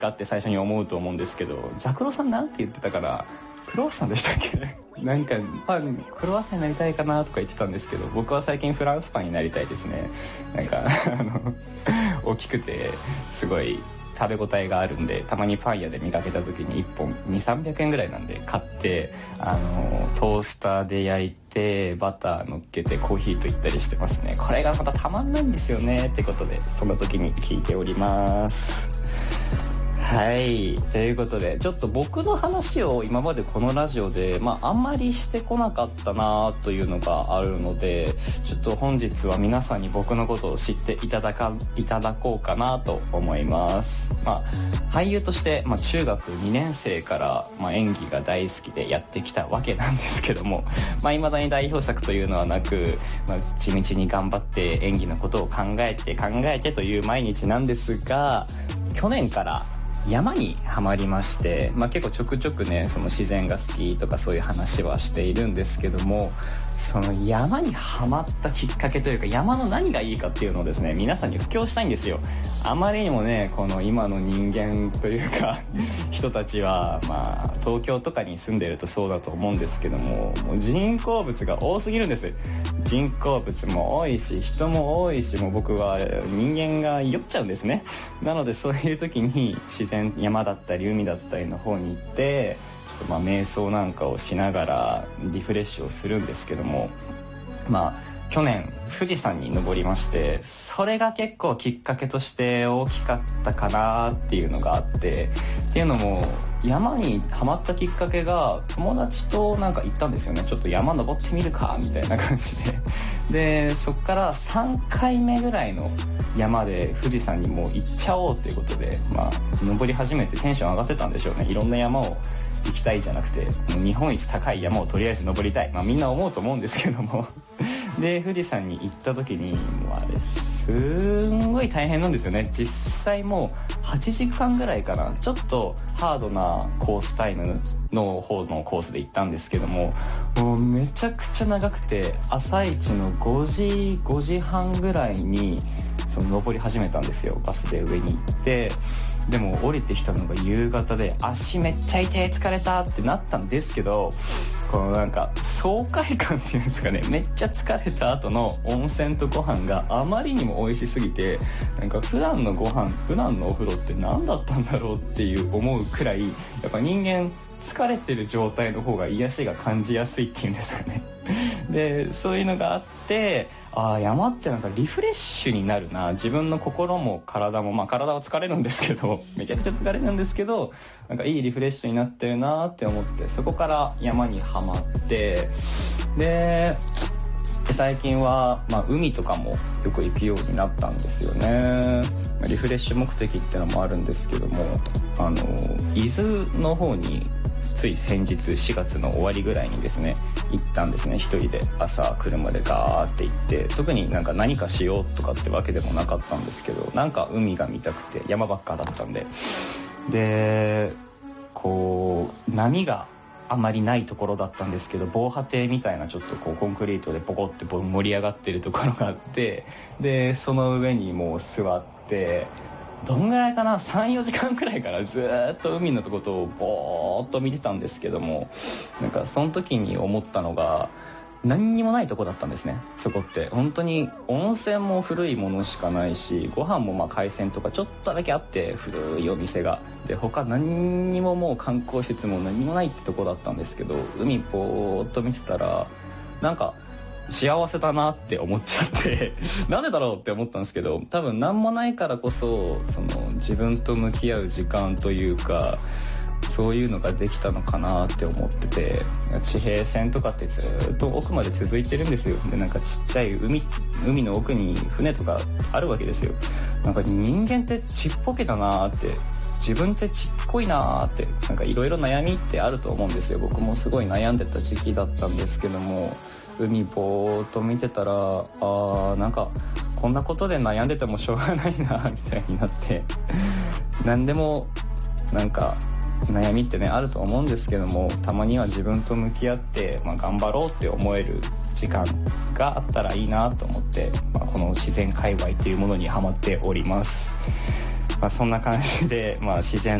かって最初に思うと思うんですけど、ザクロさんなんて言ってたかな、クロワッサンでしたっけなんかパンクロワッサンになりたいかなとか言ってたんですけど、僕は最近フランスパンになりたいですね。なんか大きくてすごい食べ応えがあるんで、たまにパン屋で見かけた時に1本200、300円ぐらいなんで買って、トースターで焼いてバター乗っけてコーヒーといったりしてますね。これがまたたまんないんですよねってことで、その時に聞いております。はい、ということでちょっと僕の話を今までこのラジオであんまりしてこなかったなというのがあるので、ちょっと本日は皆さんに僕のことを知っていただこうかなと思います。俳優として、中学2年生から、演技が大好きでやってきたわけなんですけども、未だに代表作というのはなく、地道に頑張って演技のことを考えてという毎日なんですが、去年から山にハマりまして、結構ちょくちょくね、その自然が好きとかそういう話はしているんですけども、その山にハマったきっかけというか、山の何がいいかっていうのをですね、皆さんに布教したいんですよ。あまりにもね、この今の人間というか人たちは東京とかに住んでるとそうだと思うんですけども、もう人工物が多すぎるんです。人工物も多いし、人も多いし、もう僕は人間が酔っちゃうんですね。なのでそういう時に自然、山だったり海だったりの方に行って、ちょっと瞑想なんかをしながらリフレッシュをするんですけども、去年富士山に登りまして、それが結構きっかけとして大きかったかなっていうのがあって、っていうのも山にハマったきっかけが友達となんか行ったんですよね。ちょっと山登ってみるかみたいな感じでそっから3回目ぐらいの山で富士山にもう行っちゃおうっていうことで、登り始めてテンション上がってたんでしょうね。いろんな山を行きたいじゃなくて、日本一高い山をとりあえず登りたい、みんな思うと思うんですけどもで富士山に行った時にもうあれすんごい大変なんですよね。実際もう8時間ぐらいかな、ちょっとハードなコースタイムの方のコースで行ったんですけども、もうめちゃくちゃ長くて、朝一の5時半ぐらいに登り始めたんですよ。バスで上に行って、でも降りてきたのが夕方で、足めっちゃ痛い、疲れたってなったんですけど、このなんか爽快感っていうんですかね、めっちゃ疲れた後の温泉とご飯があまりにも美味しすぎて、なんか普段のお風呂って何だったんだろうっていう思うくらい、やっぱ人間疲れてる状態の方が癒しが感じやすいっていうんですかねでそういうのがあって、山ってなんかリフレッシュになるな、自分の心も体も、体は疲れるんですけど、めちゃくちゃ疲れるんですけど、なんかいいリフレッシュになってるなって思って、そこから山にはまって、で最近は、海とかもよく行くようになったんですよね。リフレッシュ目的ってのもあるんですけども、伊豆の方につい先日4月の終わりぐらいにですね行ったんですね。一人で朝車でガーって行って、特になんか何かしようとかってわけでもなかったんですけど、なんか海が見たくて、山ばっかだったんでこう波があまりないところだったんですけど、防波堤みたいなちょっとこうコンクリートでポコって盛り上がってるところがあって、でその上にもう座って、どんぐらいかな、 3,4 時間くらいからずーっと海のとことをぼーっと見てたんですけども、なんかその時に思ったのが、何にもないとこだったんですね。そこって本当に温泉も古いものしかないし、ご飯も海鮮とかちょっとだけあって、古いお店がで、他何にももう観光施設も何もないってとこだったんですけど、海ぼーっと見てたらなんか幸せだなって思っちゃってなんでだろうって思ったんですけど、多分何もないからこそ、自分と向き合う時間というか、そういうのができたのかなって思ってて、地平線とかってずっと奥まで続いてるんですよ。でなんかちっちゃい海の奥に船とかあるわけですよ。なんか人間ってちっぽけだなって、自分ってちっこいなーって、なんかいろいろ悩みってあると思うんですよ。僕もすごい悩んでた時期だったんですけども、海ぼーっと見てたら、なんかこんなことで悩んでてもしょうがないなみたいになって何でもなんか悩みってねあると思うんですけども、たまには自分と向き合って、頑張ろうって思える時間があったらいいなと思って、この自然界隈っていうものにハマっております。 そんな感じで、自然